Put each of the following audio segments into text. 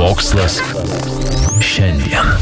Mokslas šiandien.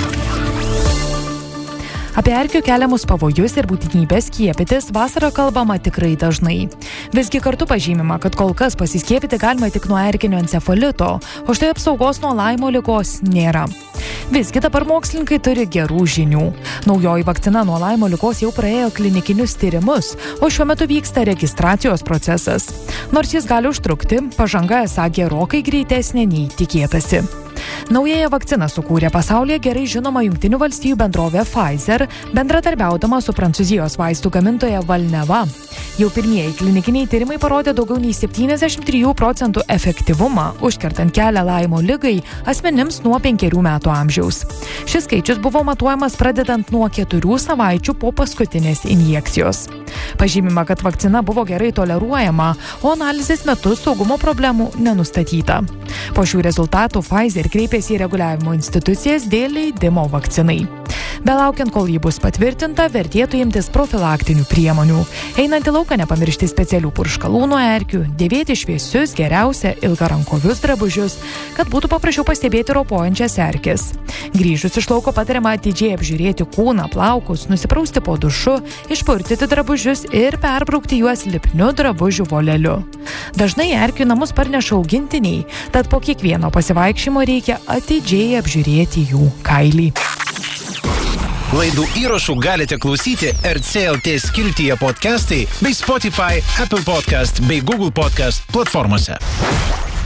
Apie erkių keliamus pavojus ir būtinybę skiepytis vasarą kalbama tikrai dažnai. Visgi kartu pažymima, kad kol kas pasiskiepyti galima tik nuo erkinio encefalito, o štai apsaugos nuo Laimo ligos nėra. Visgi dabar mokslininkai turi gerų žinių. Naujoji vakcina nuo Laimo ligos jau praėjo klinikinius tyrimus, o šiuo metu vyksta registracijos procesas. Nors jis gali užtrukti, pažanga esą gerokai greitesnė nei tikėtasi. Naująją vakciną sukūrė pasaulyje gerai žinoma Jungtinių valstijų bendrovė Pfizer, bendradarbiaudama su Prancūzijos vaistų gamintoja Valneva. Jau pirmieji klinikiniai tyrimai parodė daugiau nei 73% efektyvumą, užkertant kelią Laimo ligai asmenims nuo 5 metų amžiaus. Šis skaičius buvo matuojamas pradedant nuo 4 savaičių po paskutinės injekcijos. Pažymima, kad vakcina buvo gerai toleruojama, o analizės metu saugumo problemų nenustatyta. Po šių rezultatų Pfizer kreipėsi į reguliavimo institucijas dėl leidimo vakcinai. Belaukiant, kol ji bus patvirtinta, vertėtų imtis profilaktinių priemonių. Einant į lauką nepamiršti specialių purškalų nuo erkių, dėvėti šviesius, geriausia ilgarankovius drabužius, kad būtų paprasčiau pastebėti ropojančias erkes. Grįžus iš lauko patariama atidžiai apžiūrėti kūną, plaukus, nusiprausti po dušu, išpurtyti drabužius ir perbraukti juos lipniu drabužių voleliu. Dažnai erkių namus parneša augintiniai, tad po kiekvieno pasivaikščiojimo reikia atidžiai apžiūrėti jų kailį. Laidų įrašų galite klausyti RCLT skiltyje podcastai bei Spotify, Apple Podcast bei Google Podcast platformose.